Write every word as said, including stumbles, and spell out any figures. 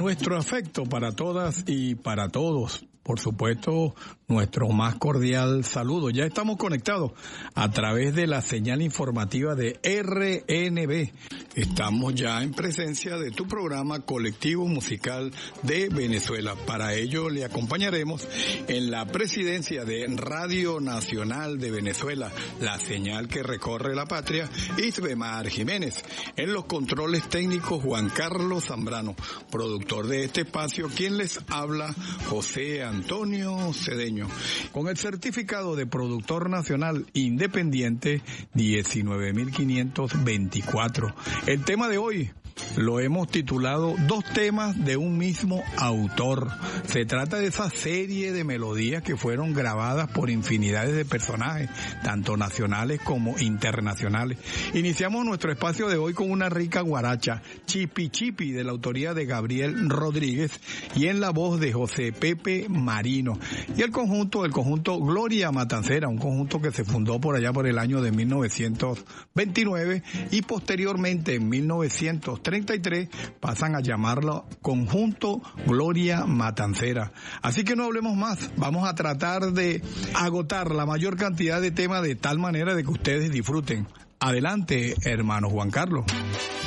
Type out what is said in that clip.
Nuestro afecto para todas y para todos. Por supuesto, nuestro más cordial saludo. Ya estamos conectados a través de la señal informativa de R N B. Estamos ya en presencia de tu programa Colectivo Musical de Venezuela. Para ello le acompañaremos en la presidencia de Radio Nacional de Venezuela, la señal que recorre la patria, Isbemar Jiménez. En los controles técnicos, Juan Carlos Zambrano, productor de este espacio, quien les habla, José Antonio Cedeño, con el certificado de productor nacional independiente diecinueve mil quinientos veinticuatro. El tema de hoy lo hemos titulado Dos temas de un mismo autor. Se trata de esa serie de melodías que fueron grabadas por infinidades de personajes, tanto nacionales como internacionales. Iniciamos nuestro espacio de hoy con una rica guaracha, Chipi Chipi, de la autoría de Gabriel Rodríguez y en la voz de José Pepe Marino. Y el conjunto, el conjunto Gloria Matancera, un conjunto que se fundó por allá por el año de mil novecientos veintinueve y posteriormente en mil novecientos treinta y tres pasan a llamarlo Conjunto Gloria Matancera. Así que no hablemos más, vamos a tratar de agotar la mayor cantidad de temas de tal manera de que ustedes disfruten. Adelante, hermano Juan Carlos.